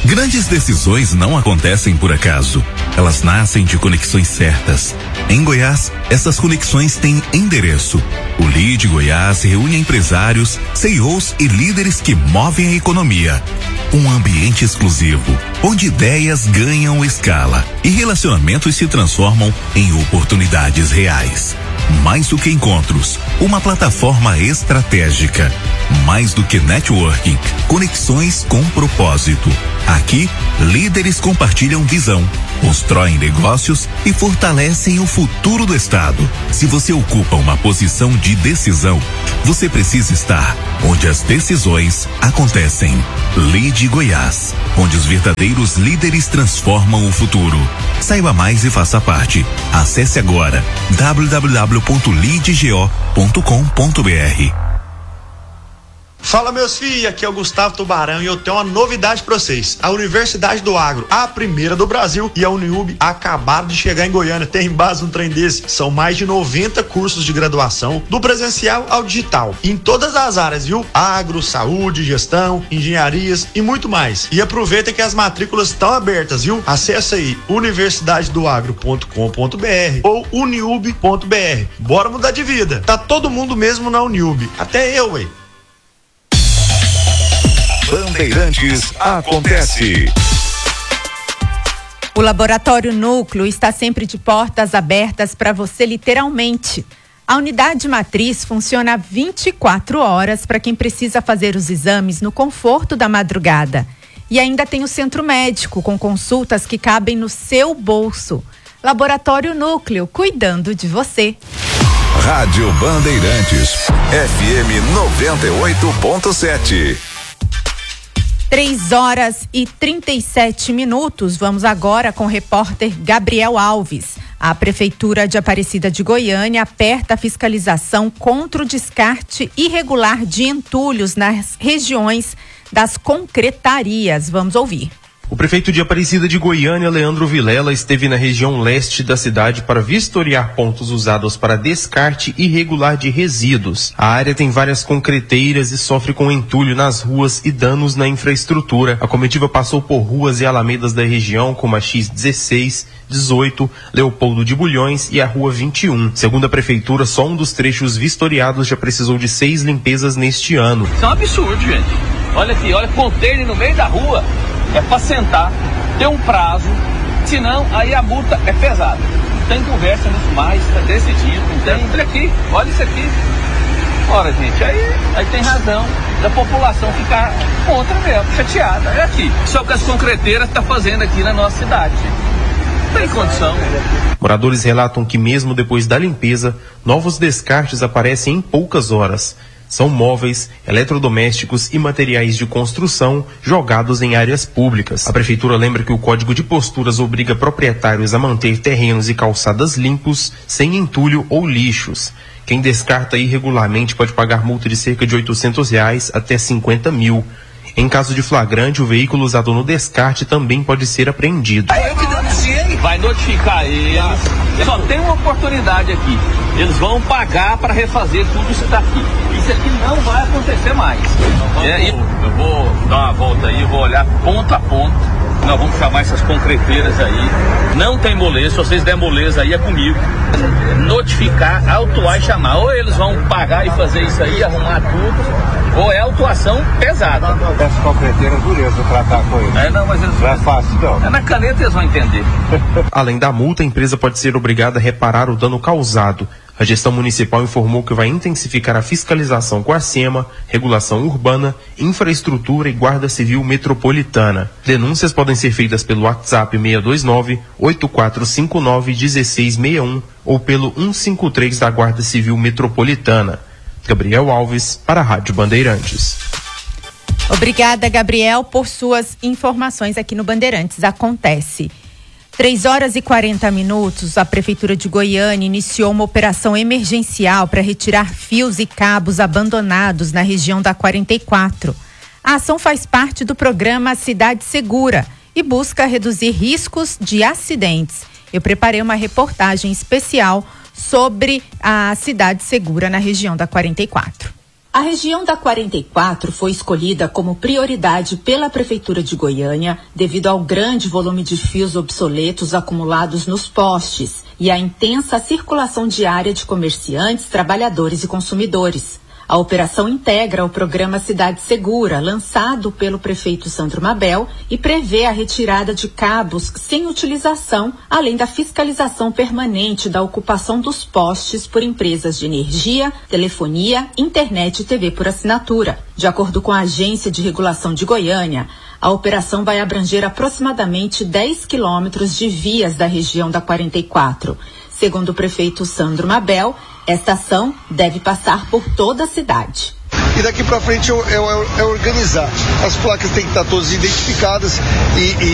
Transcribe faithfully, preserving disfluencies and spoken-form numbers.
Grandes decisões não acontecem por acaso. Elas nascem de conexões certas. Em Goiás, essas conexões têm endereço. O Lead Goiás reúne empresários, C E Os e líderes que movem a economia. Um ambiente exclusivo, onde ideias ganham escala e relacionamentos se transformam em oportunidades reais. Mais do que encontros, uma plataforma estratégica. Mais do que networking, conexões com propósito. Aqui, líderes compartilham visão, constroem negócios e fortalecem o futuro do estado. Se você ocupa uma posição de decisão, você precisa estar onde as decisões acontecem. Lead Goiás, onde os verdadeiros líderes transformam o futuro. Saiba mais e faça parte. Acesse agora w w w ponto lead go ponto com ponto b r. Fala, meus filhos, aqui é o Gustavo Tubarão e eu tenho uma novidade pra vocês. A Universidade do Agro, a primeira do Brasil, e a Uniub acabaram de chegar em Goiânia. Tem base um trem desse. São mais de noventa cursos de graduação, do presencial ao digital, em todas as áreas, viu? Agro, saúde, gestão, engenharias e muito mais. E aproveita que as matrículas estão abertas, viu? Acesse aí universidade do agro ponto com ponto b r ou uniub ponto b r. Bora mudar de vida. Tá todo mundo mesmo na Uniub. Até eu, ué. Bandeirantes acontece. O Laboratório Núcleo está sempre de portas abertas para você, literalmente. A unidade matriz funciona vinte e quatro horas para quem precisa fazer os exames no conforto da madrugada. E ainda tem o centro médico com consultas que cabem no seu bolso. Laboratório Núcleo, cuidando de você. Rádio Bandeirantes, F M noventa e oito ponto sete. três horas e trinta e sete minutos. Vamos agora com o repórter Gabriel Alves. A Prefeitura de Aparecida de Goiânia aperta a fiscalização contra o descarte irregular de entulhos nas regiões das concretarias. Vamos ouvir. O prefeito de Aparecida de Goiânia, Leandro Vilela, esteve na região leste da cidade para vistoriar pontos usados para descarte irregular de resíduos. A área tem várias concreteiras e sofre com entulho nas ruas e danos na infraestrutura. A comitiva passou por ruas e alamedas da região, como a X dezesseis, dezoito, Leopoldo de Bulhões e a Rua vinte e um. Segundo a prefeitura, só um dos trechos vistoriados já precisou de seis limpezas neste ano. Isso é um absurdo, gente. Olha aqui, olha, container no meio da rua. É para sentar, ter um prazo, senão aí a multa é pesada. Não tem conversa nisso mais, tá decidido, não tem. Olha aqui, olha isso aqui. Ora, gente, aí, aí tem razão da população ficar contra mesmo, chateada. É aqui. Só que as concreteiras estão fazendo aqui na nossa cidade. Não tem condição. Moradores relatam que mesmo depois da limpeza, novos descartes aparecem em poucas horas. São móveis, eletrodomésticos e materiais de construção jogados em áreas públicas. A prefeitura lembra que o Código de Posturas obriga proprietários a manter terrenos e calçadas limpos, sem entulho ou lixos. Quem descarta irregularmente pode pagar multa de cerca de oitocentos reais até cinquenta mil. Em caso de flagrante, o veículo usado no descarte também pode ser apreendido. Eu que denunciei. Vai notificar eles. Só tem uma oportunidade aqui. Eles vão pagar para refazer tudo isso daqui. Isso aqui não vai acontecer mais. É, eu vou dar uma volta aí, vou olhar ponto a ponto. Nós vamos chamar essas concreteiras aí. Não tem moleza, se vocês der moleza aí é comigo. Notificar, autuar e chamar. Ou eles vão pagar e fazer isso aí, arrumar tudo, ou é autuação pesada. Essas concreteiras, dureza tratar com eles. É, não, mas eles... Não é fácil, não. É na caneta eles vão entender. Além da multa, a empresa pode ser obrigada a reparar o dano causado. A gestão municipal informou que vai intensificar a fiscalização com a SEMA, regulação urbana, infraestrutura e guarda civil metropolitana. Denúncias podem ser feitas pelo WhatsApp seis dois nove, oito quatro cinco nove, um seis seis um ou pelo um cinco três da Guarda Civil Metropolitana. Gabriel Alves, para a Rádio Bandeirantes. Obrigada, Gabriel, por suas informações aqui no Bandeirantes. Acontece. três horas e quarenta minutos, a Prefeitura de Goiânia iniciou uma operação emergencial para retirar fios e cabos abandonados na região da quarenta e quatro. A ação faz parte do programa Cidade Segura e busca reduzir riscos de acidentes. Eu preparei uma reportagem especial sobre a Cidade Segura na região da quarenta e quatro. A região da quarenta e quatro foi escolhida como prioridade pela Prefeitura de Goiânia devido ao grande volume de fios obsoletos acumulados nos postes e à intensa circulação diária de comerciantes, trabalhadores e consumidores. A operação integra o programa Cidade Segura, lançado pelo prefeito Sandro Mabel, e prevê a retirada de cabos sem utilização, além da fiscalização permanente da ocupação dos postes por empresas de energia, telefonia, internet e T V por assinatura. De acordo com a Agência de Regulação de Goiânia, a operação vai abranger aproximadamente dez quilômetros de vias da região da quarenta e quatro. Segundo o prefeito Sandro Mabel, esta ação deve passar por toda a cidade. E daqui para frente é, é, é organizar. As placas têm que estar todas identificadas e, e